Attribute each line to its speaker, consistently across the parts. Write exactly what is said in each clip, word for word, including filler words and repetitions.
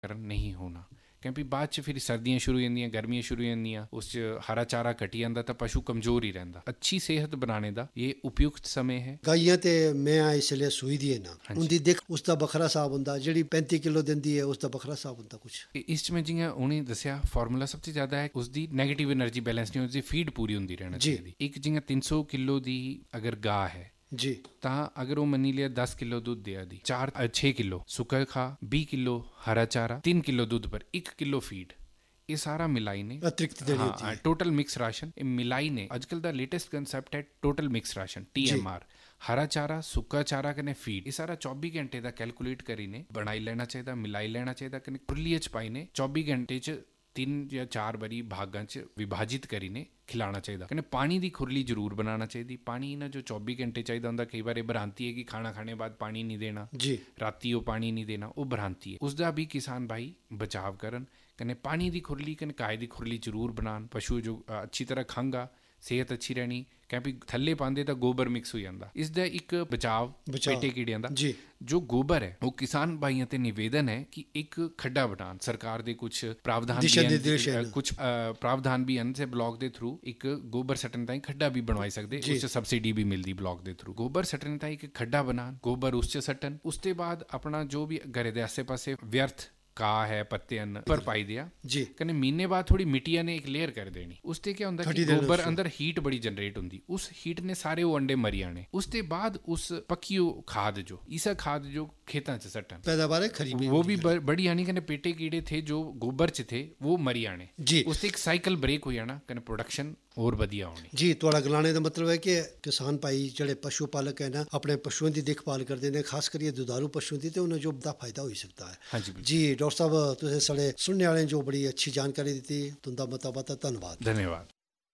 Speaker 1: नहीं होना, क्योंकि बाद च फिर सर्दियां शुरू हो जांदियां, गर्मियां शुरू हो जांदियां, उस च हरा चारा घटी जांदा तो पशु कमजोर ही रहिंदा। अच्छी सेहत बनाने का ये उपयुक्त समय है।
Speaker 2: गाइयां ते मैं इसलिए सूई दी है ना, उनकी दिख उसका बखरा हिसाब हुंदा, जिहड़ी पैंती किलो दिंदी है उसका बखरा हिसाब हुंदा कुछ।
Speaker 1: इस च मैं जियां उन्हें दस्सिया फार्मूला सबसे ज्यादा है उसकी नैगेटिव एनर्जी बैलेंस नहीं, उसकी फीड पूरी होंदी रहना चाहिए। एक जियां तीन सौ किलो की अगर गाह है
Speaker 2: जी,
Speaker 1: तां अगर वो मनी लिया दस किलो दूध दिया दी, चार छे किलो सुक्का खा, बीस किलो हरा चारा, तीन किलो दूध पर एक किलो फीड, ये सारा मिलाई ने
Speaker 2: अतिरिक्त देनी होती है।
Speaker 1: टोटल मिक्स राशन मिलाई ने अजकल दा लेटेस्ट कंसेप्ट है total mix ration T M R. हरा चारा सुक्का चारा कने फीड ये सारा चौबीस घंटे का कैलकुलेट करी ने बनाई लेना चाहिए, मिलाई लेना चाहिए, कने खुरली च पाई ने चौबीस घंटे च तीन या चार बारी भागां च विभाजित करीने खिलाना चाहिए। कने पानी की खुरली जरूर बनाना चाहिए। पानी ना जो चौबीस घंटे चाहिए होंदा, कई बार भ्रांति है कि खाना खाने बाद पानी नहीं देना
Speaker 2: जी,
Speaker 1: राती वो पानी नहीं देना, वो भ्रांति है। उसका भी किसान भाई बचाव करन, कने पानी की खुरली कने काय की खुरली जरूर बनान। पशु जो अच्छी तरह खांगा सेहत अच्छी रहनी, क्योंकि थल्ले पांदे तो गोबर मिक्स हो जाता। इसका एक बचाव पेटे कीड़ियां दा जो गोबर है वो किसान भाइयों ते निवेदन है कि एक खड्डा बनान। सरकार दे कुछ प्रावधान भी कुछ प्रावधान भी हैं से ब्लॉक दे थ्रू एक गोबर सट्टन ताई खड्डा भी बनवाई सकते, उससे सब्सिडी भी मिलती ब्लॉक दे थ्रू। गोबर सट्टन ताई एक खड्डा बनान, गोबर उस च सट्टन, उसके बाद अपना जो भी घरे दे आसे पासे व्यर्थ का है पत्ते अन्न पर पाई दिया जी, कने महीने बाद थोड़ी मिट्टिया ने एक लेयर कर देनी। उसते क्या होंदा कि गोबर अंदर हीट बड़ी जनरेट होंदी, उस हीट ने सारे वो अंडे मरी आने। उसके बाद उस पक्की खाद जो ईसा खाद जो खेतां च सट्टन
Speaker 2: पैदावार खरी
Speaker 1: वो भी बड़ी आनी, कने पेटे कीड़े थे जो गोबर च थे वो मरी आने जी। उससे एक साइकिल ब्रेक हो जाना, कने प्रोडक्शन और वधिया होनी जी।
Speaker 2: थोड़ा गलाने का मतलब है कि किसान भाई जड़े पशु पालक है ना अपने पशुओं की देखभाल करते हैं, खास करिए दुधारू पशुओं की, तो उन्हें जो बड़ा फायदा हो सकता है।
Speaker 1: हाँ जी
Speaker 2: जी डॉक्टर साहब तुझे साढ़े सुनने वाले जो बड़ी अच्छी जानकारी दी, तुंदा मता मता धन्यवाद।
Speaker 1: धन्यवाद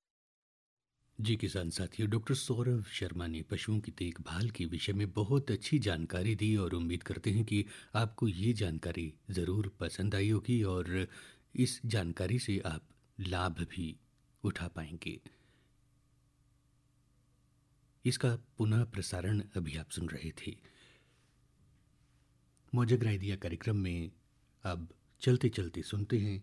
Speaker 3: जी। किसान साथियों, डॉक्टर सौरभ शर्मा ने पशुओं की देखभाल के विषय में बहुत अच्छी जानकारी दी और उम्मीद करते हैं कि आपको ये जानकारी ज़रूर पसंद आई होगी और इस जानकारी से आप लाभ भी उठा पाएंगे। इसका पुनः प्रसारण अभी आप सुन रहे थे। मौजग राय दिया कार्यक्रम में अब चलते चलते सुनते हैं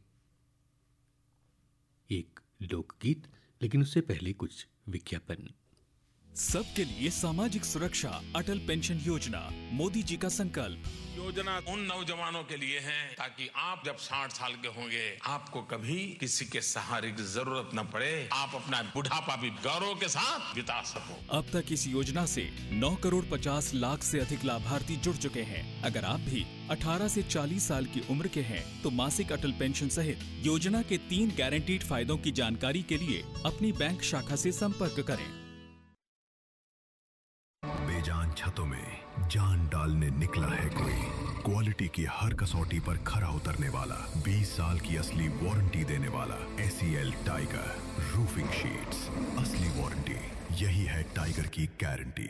Speaker 3: एक लोकगीत, लेकिन उससे पहले कुछ विज्ञापन।
Speaker 4: सबके लिए सामाजिक सुरक्षा अटल पेंशन योजना, मोदी जी का संकल्प।
Speaker 5: योजना उन नौजवानों के लिए है ताकि आप जब साठ साल के होंगे आपको कभी किसी के सहारे की जरूरत न पड़े, आप अपना बुढ़ापा भी गौरव के साथ बिता सको।
Speaker 4: अब तक इस योजना से नौ करोड़ पचास लाख से अधिक लाभार्थी जुड़ चुके हैं। अगर आप भी अठारह से चालीस साल की उम्र के हैं तो मासिक अटल पेंशन सहित योजना के तीन गारंटीड फायदों की जानकारी के लिए अपनी बैंक शाखा से संपर्क करें।
Speaker 6: बेजान छतों में जान डालने निकला है कोई, क्वालिटी की हर कसौटी पर खरा उतरने वाला, बीस साल की असली वारंटी देने वाला एसीएल टाइगर रूफिंग शीट्स, असली वारंटी यही है टाइगर की guarantee.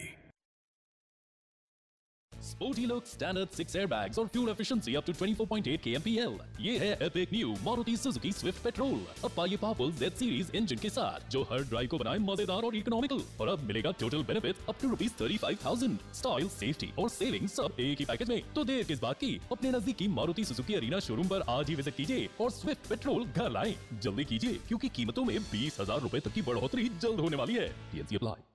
Speaker 7: Sporty look, standard six airbags और fuel efficiency up to twenty-four point eight K M P L। ये है epic new Maruti Suzuki Swift Petrol। अब पाइए पावरफुल Z Series इंजन के साथ जो हर ड्राइव को बनाए मजेदार और इकोनॉमिकल। और अब मिलेगा total benefit up to rupees thirty five thousand. Style, safety और सेविंग सब एक ही पैकेज में। तो देर किस बात की, अपने नजदीकी मारुति सुजुकी अरीना शोरूम पर आज ही विजिट कीजिए और स्विफ्ट पेट्रोल घर लाएं। जल्दी कीजिए क्योंकि कीमतों में बीस हजार रुपए तक की बढ़ोतरी जल्द होने वाली है। T N C apply.